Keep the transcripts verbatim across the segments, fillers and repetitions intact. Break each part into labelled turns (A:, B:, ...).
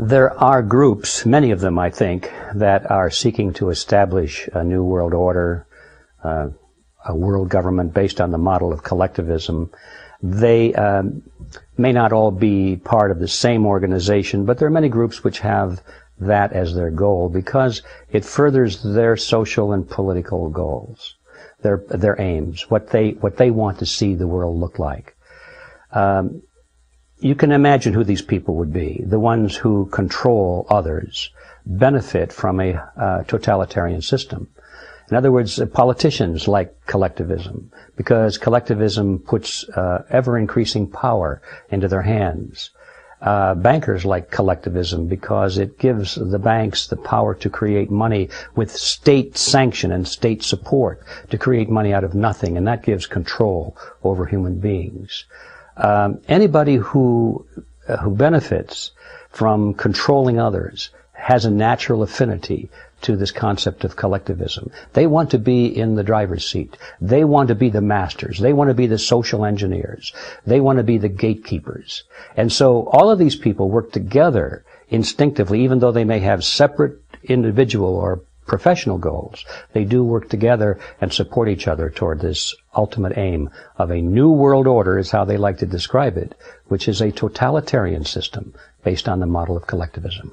A: There are groups, many of them I think, that are seeking to establish a new world order, uh, a world government based on the model of collectivism. They um, may not all be part of the same organization, but there are many groups which have that as their goal because it furthers their social and political goals, their their aims, what they what they want to see the world look like. Um, You can imagine who these people would be. The ones who control others benefit from a uh, totalitarian system. In other words, uh, politicians like collectivism because collectivism puts uh, ever-increasing power into their hands. Uh, bankers like collectivism because it gives the banks the power to create money with state sanction and state support, to create money out of nothing, and that gives control over human beings. Um, anybody who uh, who benefits from controlling others has a natural affinity to this concept of collectivism. They want to be in the driver's seat. They want to be the masters. They want to be the social engineers. They want to be the gatekeepers. And so all of these people work together instinctively, even though they may have separate individual or professional goals. They do work together and support each other toward this ultimate aim of a new world order, is how they like to describe it, which is a totalitarian system based on the model of collectivism.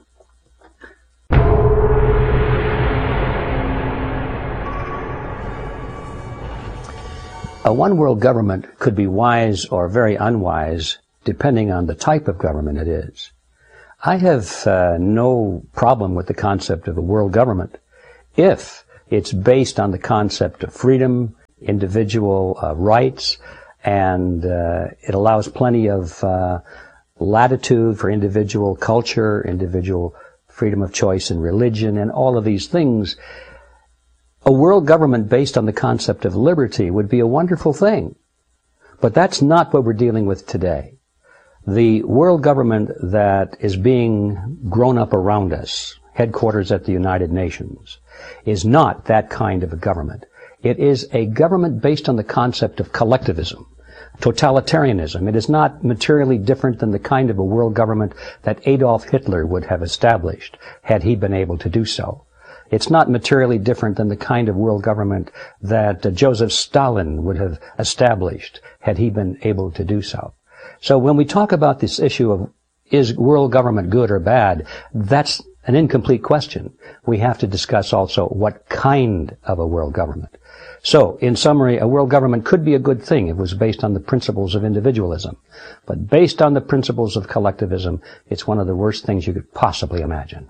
A: A one world government could be wise or very unwise depending on the type of government it is. I have uh, no problem with the concept of a world government if it's based on the concept of freedom, individual uh, rights, and uh, it allows plenty of uh, latitude for individual culture, individual freedom of choice in religion, and all of these things. A world government based on the concept of liberty would be a wonderful thing. But that's not what we're dealing with today. The world government that is being grown up around us, headquarters at the United Nations, is not that kind of a government. It is a government based on the concept of collectivism, totalitarianism. It is not materially different than the kind of a world government that Adolf Hitler would have established had he been able to do so. It's not materially different than the kind of world government that uh, Joseph Stalin would have established had he been able to do so. So when we talk about this issue of is world government good or bad, that's an incomplete question. We have to discuss also what kind of a world government. So, in summary, a world government could be a good thing if it was based on the principles of individualism. But based on the principles of collectivism, it's one of the worst things you could possibly imagine.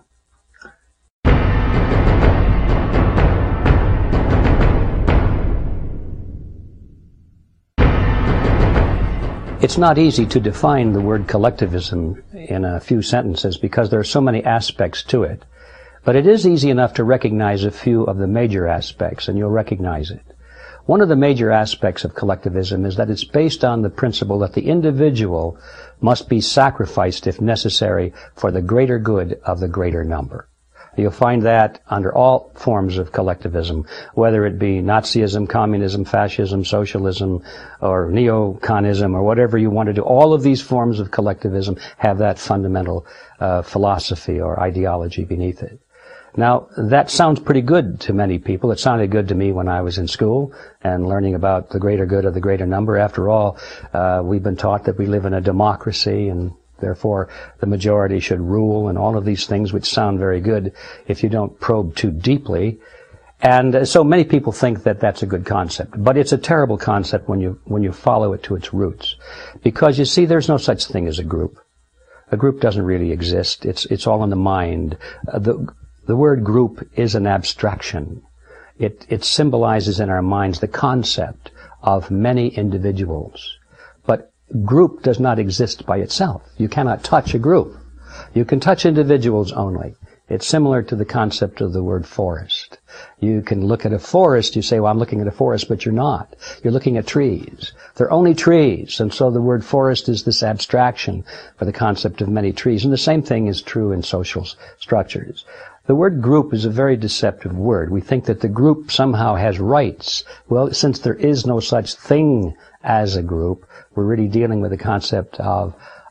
A: It's not easy to define the word collectivism in a few sentences because there are so many aspects to it. But it is easy enough to recognize a few of the major aspects, and you'll recognize it. One of the major aspects of collectivism is that it's based on the principle that the individual must be sacrificed, if necessary, for the greater good of the greater number. You'll find that under all forms of collectivism, whether it be Nazism, communism, fascism, socialism, or neoconism, or whatever you want to do. All of these forms of collectivism have that fundamental uh, philosophy or ideology beneath it. Now, that sounds pretty good to many people. It sounded good to me when I was in school and learning about the greater good of the greater number. After all, uh, we've been taught that we live in a democracy and therefore the majority should rule and all of these things which sound very good if you don't probe too deeply. And uh, so many people think that that's a good concept. But it's a terrible concept when you when you follow it to its roots. Because you see, there's no such thing as a group. A group doesn't really exist. It's it's all in the mind. Uh, the the word group is an abstraction. It it symbolizes in our minds the concept of many individuals. But group does not exist by itself. You cannot touch a group. You can touch individuals only. It's similar to the concept of the word forest. You can look at a forest, you say, well, I'm looking at a forest, but you're not. You're looking at trees. They're only trees, and so the word forest is this abstraction for the concept of many trees. And the same thing is true in social structures. The word group is a very deceptive word. We think that the group somehow has rights. Well, since there is no such thing as a group, we're really dealing with the concept of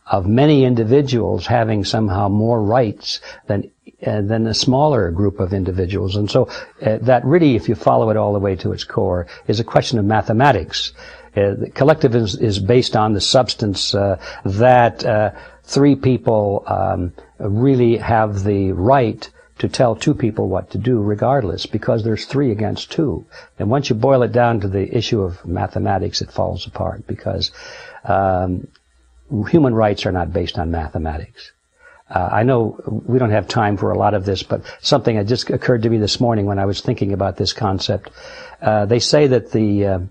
A: of many individuals having somehow more rights than uh, than a smaller group of individuals. And so uh, that really, if you follow it all the way to its core, is a question of mathematics. Uh, the collectivism is, is based on the substance uh, that uh, three people um, really have the right to tell two people what to do regardless, because there's three against two. And once you boil it down to the issue of mathematics, it falls apart, because um, human rights are not based on mathematics. Uh, I know we don't have time for a lot of this, but something that just occurred to me this morning when I was thinking about this concept. Uh, they say that the uh,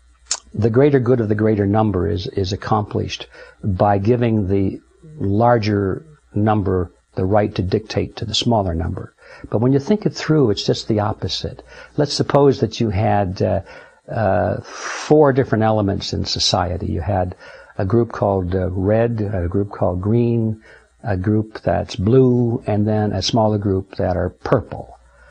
A: the greater good of the greater number is is accomplished by giving the larger number the right to dictate to the smaller number. But when you think it through, it's just the opposite. Let's suppose that you had uh, uh, four different elements in society. You had a group called uh, red, a group called green, a group that's blue, and then a smaller group that are purple.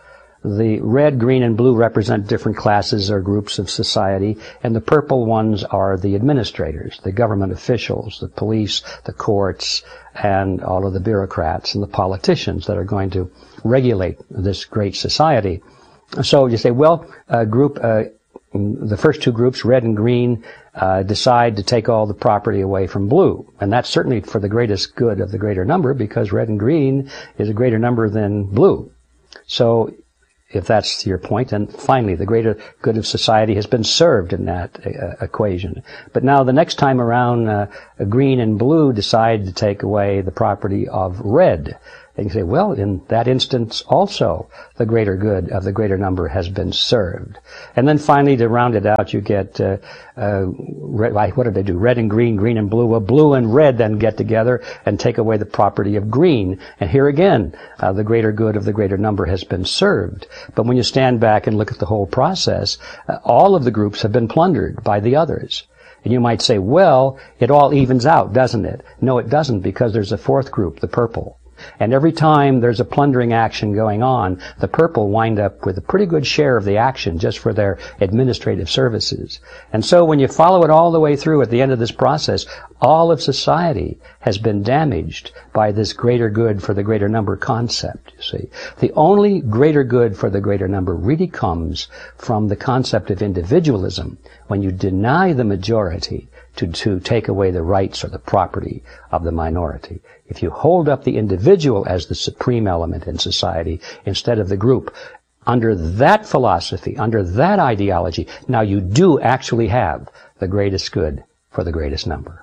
A: The red, green, and blue represent different classes or groups of society, and the purple ones are the administrators, the government officials, the police, the courts, and all of the bureaucrats and the politicians that are going to regulate this great society. So you say, well, a group, uh, the first two groups, red and green, uh, decide to take all the property away from blue. And that's certainly for the greatest good of the greater number, because red and green is a greater number than blue. So if that's your point, and finally, the greater good of society has been served in that uh, equation. But now, the next time around, uh, green and blue decide to take away the property of red. And you say, well, in that instance also, the greater good of the greater number has been served. And then finally, to round it out, you get, uh, uh, red, what do they do? Red and green, green and blue. Well, blue and red then get together and take away the property of green. And here again, uh, the greater good of the greater number has been served. But when you stand back and look at the whole process, uh, all of the groups have been plundered by the others. And you might say, well, it all evens out, doesn't it? No, it doesn't, because there's a fourth group, the purple. And every time there's a plundering action going on, the purple wind up with a pretty good share of the action just for their administrative services. And so when you follow it all the way through at the end of this process, all of society has been damaged by this greater good for the greater number concept, you see. The only greater good for the greater number really comes from the concept of individualism, when you deny the majority to, to take away the rights or the property of the minority. If you hold up the individual as the supreme element in society instead of the group, under that philosophy, under that ideology, now you do actually have the greatest good for the greatest number.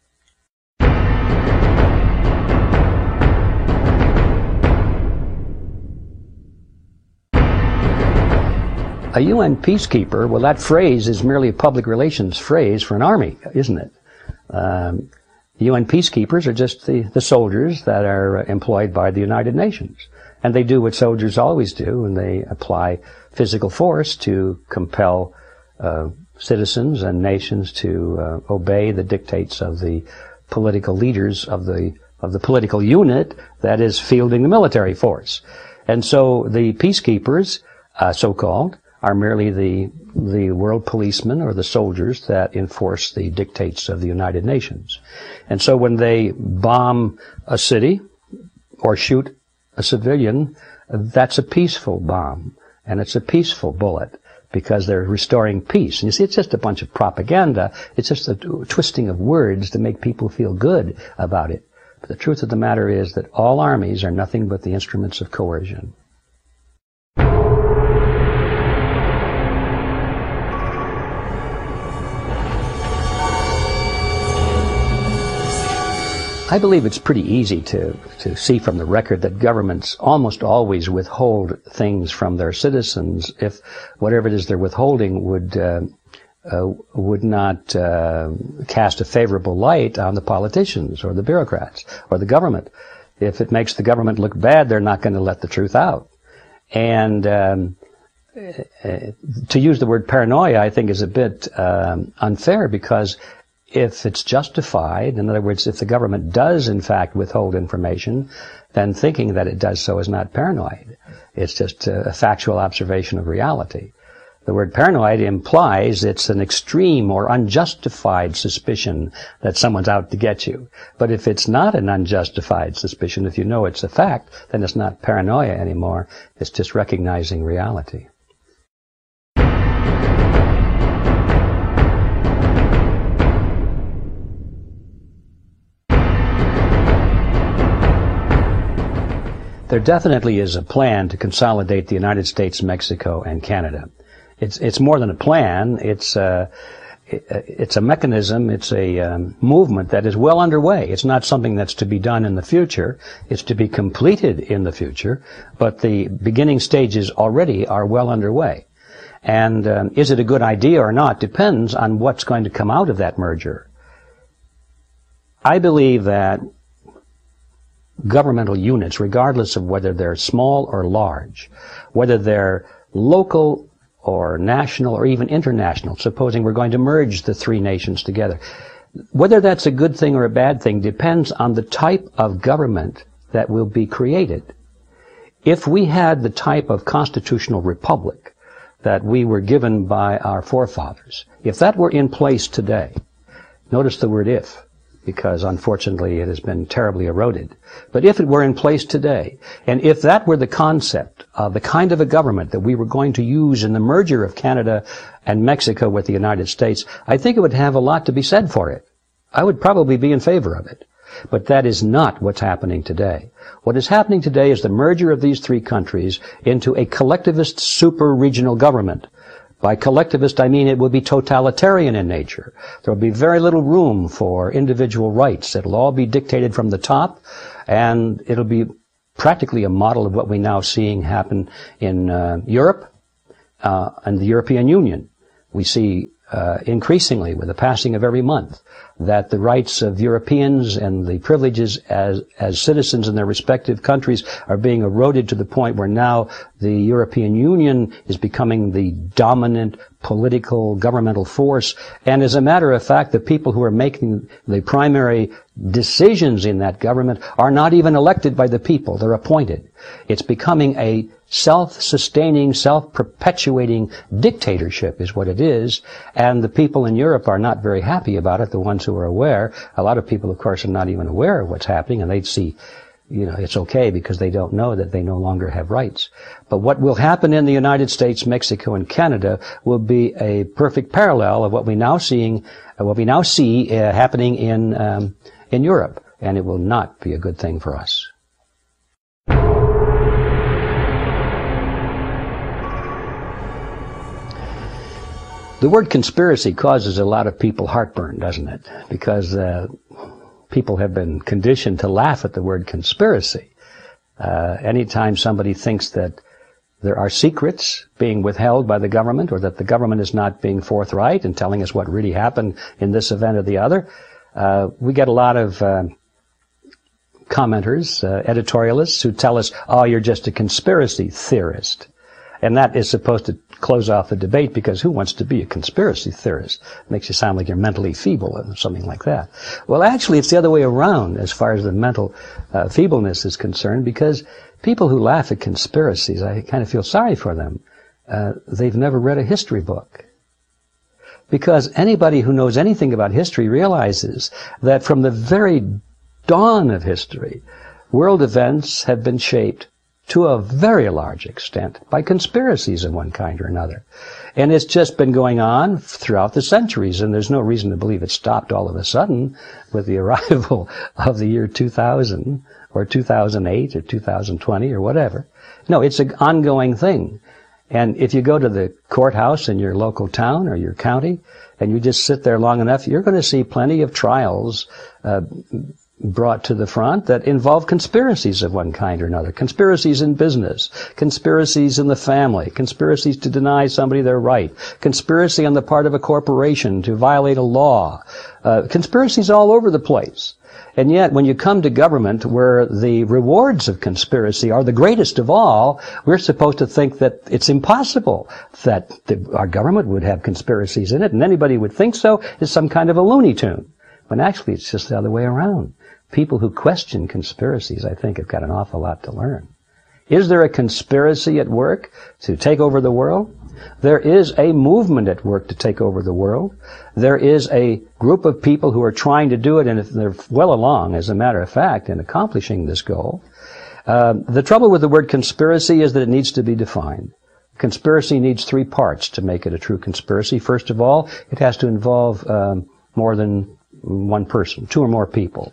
A: A U N peacekeeper, well, that phrase is merely a public relations phrase for an army, isn't it? Um, U N peacekeepers are just the, the soldiers that are employed by the United Nations. And they do what soldiers always do, and they apply physical force to compel uh, citizens and nations to uh, obey the dictates of the political leaders of the of the political unit that is fielding the military force. And so the peacekeepers, uh, so-called, are merely the the world policemen or the soldiers that enforce the dictates of the United Nations. And so when they bomb a city or shoot a civilian, that's a peaceful bomb, and it's a peaceful bullet, because they're restoring peace. And you see, it's just a bunch of propaganda. It's just a twisting of words to make people feel good about it. But the truth of the matter is that all armies are nothing but the instruments of coercion. I believe it's pretty easy to, to see from the record that governments almost always withhold things from their citizens if whatever it is they're withholding would uh, uh, would not uh, cast a favorable light on the politicians or the bureaucrats or the government. If it makes the government look bad, they're not going to let the truth out. And um, uh, to use the word paranoia, I think, is a bit um, unfair, because if it's justified, in other words, if the government does in fact withhold information, then thinking that it does so is not paranoid. It's just a factual observation of reality. The word paranoid implies it's an extreme or unjustified suspicion that someone's out to get you. But if it's not an unjustified suspicion, if you know it's a fact, then it's not paranoia anymore. It's just recognizing reality. There definitely is a plan to consolidate the United States, Mexico, and Canada. It's it's more than a plan. It's a, it's a mechanism. It's a um, movement that is well underway. It's not something that's to be done in the future. It's to be completed in the future. But the beginning stages already are well underway. And um, is it a good idea or not depends on what's going to come out of that merger. I believe that governmental units, regardless of whether they're small or large, whether they're local or national or even international, supposing we're going to merge the three nations together, whether that's a good thing or a bad thing depends on the type of government that will be created. If we had the type of constitutional republic that we were given by our forefathers, if that were in place today, notice the word if, because unfortunately it has been terribly eroded. But if it were in place today, and if that were the concept of the kind of a government that we were going to use in the merger of Canada and Mexico with the United States, I think it would have a lot to be said for it. I would probably be in favor of it. But that is not what's happening today. What is happening today is the merger of these three countries into a collectivist super-regional government. By collectivist, I mean it will be totalitarian in nature. There will be very little room for individual rights. It'll all be dictated from the top, and it'll be practically a model of what we're now seeing happen in uh, Europe uh, and the European Union. We see uh, increasingly, with the passing of every month, that the rights of Europeans and the privileges as as citizens in their respective countries are being eroded to the point where now the European Union is becoming the dominant political governmental force. And as a matter of fact, the people who are making the primary decisions in that government are not even elected by the people. They're appointed. It's becoming a self-sustaining, self-perpetuating dictatorship is what it is, and the people in Europe are not very happy about it, the ones who are aware. A lot of people, of course, are not even aware of what's happening, and they'd see, you know, it's okay because they don't know that they no longer have rights. But what will happen in the United States, Mexico, and Canada will be a perfect parallel of what we now seeing, uh, what we now see uh, happening in um, in Europe, and it will not be a good thing for us. The word conspiracy causes a lot of people heartburn, doesn't it? Because uh, people have been conditioned to laugh at the word conspiracy. Uh, anytime somebody thinks that there are secrets being withheld by the government, or that the government is not being forthright in telling us what really happened in this event or the other, uh, we get a lot of uh, commenters, uh, editorialists who tell us, oh, you're just a conspiracy theorist. And that is supposed to close off the debate, because who wants to be a conspiracy theorist? It makes you sound like you're mentally feeble or something like that. Well, actually, it's the other way around as far as the mental uh, feebleness is concerned, because people who laugh at conspiracies, I kind of feel sorry for them. Uh, they've never read a history book. Because anybody who knows anything about history realizes that from the very dawn of history, world events have been shaped to a very large extent by conspiracies of one kind or another. And it's just been going on throughout the centuries, and there's no reason to believe it stopped all of a sudden with the arrival of the year two thousand or two thousand eight or two thousand twenty or whatever. No, it's an ongoing thing. And if you go to the courthouse in your local town or your county and you just sit there long enough, you're going to see plenty of trials uh, brought to the front that involve conspiracies of one kind or another. Conspiracies in business, conspiracies in the family, conspiracies to deny somebody their right, conspiracy on the part of a corporation to violate a law, uh, conspiracies all over the place. And yet, when you come to government, where the rewards of conspiracy are the greatest of all, we're supposed to think that it's impossible that the, our government would have conspiracies in it, and anybody would think so is some kind of a Looney Tune. When actually it's just the other way around. People who question conspiracies, I think, have got an awful lot to learn. Is there a conspiracy at work to take over the world? There is a movement at work to take over the world. There is a group of people who are trying to do it, and if they're well along, as a matter of fact, in accomplishing this goal. Uh, the trouble with the word conspiracy is that it needs to be defined. Conspiracy needs three parts to make it a true conspiracy. First of all, it has to involve um, more than one person, two or more people.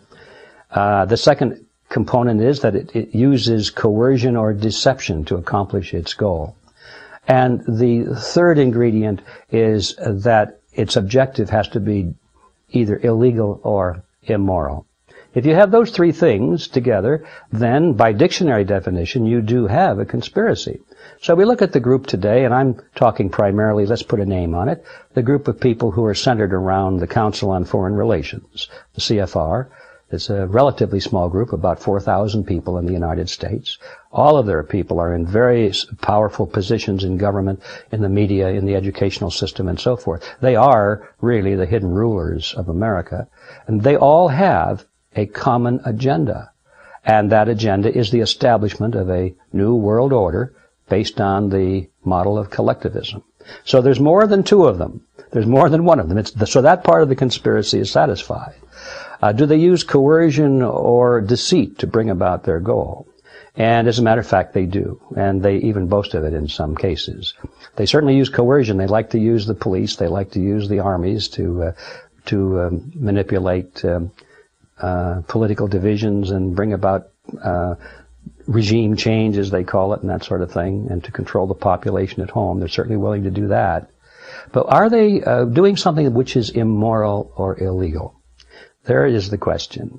A: Uh, the second component is that it, it uses coercion or deception to accomplish its goal. And the third ingredient is that its objective has to be either illegal or immoral. If you have those three things together, then by dictionary definition, you do have a conspiracy. So we look at the group today, and I'm talking primarily, let's put a name on it, the group of people who are centered around the Council on Foreign Relations, the C F R. It's a relatively small group, about four thousand people in the United States. All of their people are in very powerful positions in government, in the media, in the educational system, and so forth. They are really the hidden rulers of America, and they all have a common agenda. And that agenda is the establishment of a new world order based on the model of collectivism. So there's more than two of them. There's more than one of them. It's the, so that part of the conspiracy is satisfied. Uh, do they use coercion or deceit to bring about their goal? And as a matter of fact, they do. And they even boast of it in some cases. They certainly use coercion. They like to use the police. They like to use the armies to, uh, to um, manipulate um, uh, political divisions and bring about uh, regime change, as they call it, and that sort of thing, and to control the population at home. They're certainly willing to do that. But are they uh, doing something which is immoral or illegal? There is the question.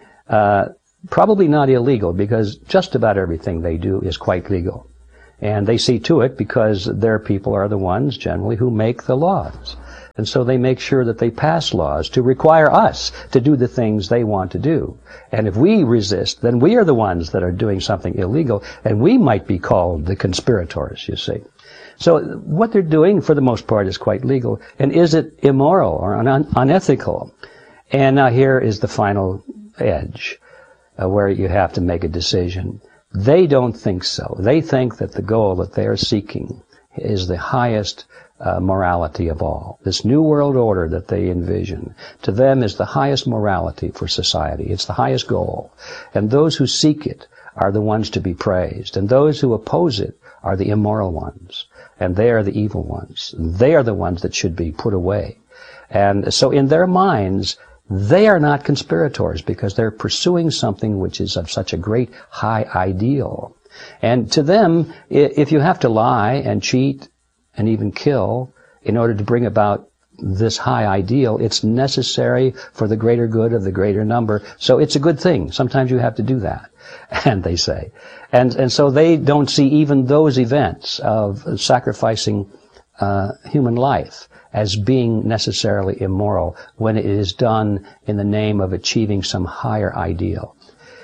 A: Uh, probably not illegal, because just about everything they do is quite legal. And they see to it because their people are the ones, generally, who make the laws. And so they make sure that they pass laws to require us to do the things they want to do. And if we resist, then we are the ones that are doing something illegal, and we might be called the conspirators, you see. So what they're doing, for the most part, is quite legal. And is it immoral or un- unethical? And now here is the final edge, uh, where you have to make a decision. They don't think so. They think that the goal that they are seeking is the highest uh, morality of all. This new world order that they envision, to them, is the highest morality for society. It's the highest goal. And those who seek it are the ones to be praised. And those who oppose it are the immoral ones. And they are the evil ones. They are the ones that should be put away. And so in their minds, they are not conspirators because they're pursuing something which is of such a great high ideal. And to them, if you have to lie and cheat and even kill in order to bring about this high ideal, it's necessary for the greater good of the greater number. So it's a good thing. Sometimes you have to do that, and they say. And, and so they don't see even those events of sacrificing uh, human life as being necessarily immoral when it is done in the name of achieving some higher ideal.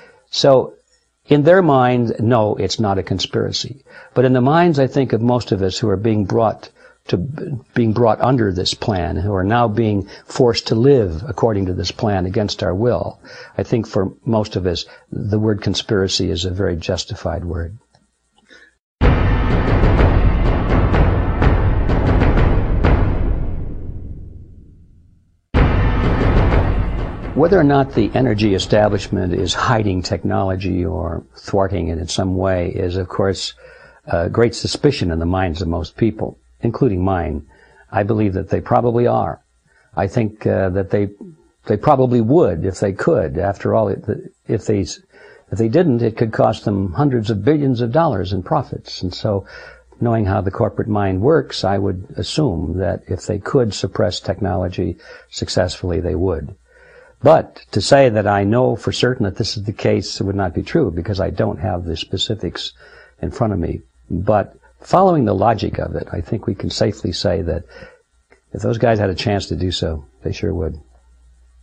A: So, in their mind, no, it's not a conspiracy. But in the minds, I think, of most of us who are being brought to being brought under this plan, who are now being forced to live according to this plan against our will, I think for most of us, the word conspiracy is a very justified word. Whether or not the energy establishment is hiding technology or thwarting it in some way is, of course, a great suspicion in the minds of most people, including mine. I believe that they probably are. I think uh, that they they probably would if they could. After all, if they if they didn't, it could cost them hundreds of billions of dollars in profits. And so, knowing how the corporate mind works, I would assume that if they could suppress technology successfully, they would. But to say that I know for certain that this is the case would not be true, because I don't have the specifics in front of me. But following the logic of it, I think we can safely say that if those guys had a chance to do so, they sure would.